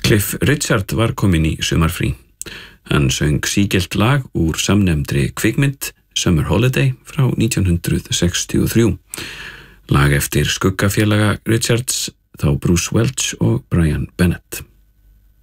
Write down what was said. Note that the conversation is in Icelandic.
Cliff Richard var kominn í sumarfrí. Hann söng sígilt lag úr samnefndri kvikmynd Summer Holiday frá 1963. Lag eftir skuggafélaga Richards, þá Bruce Welch og Brian Bennett.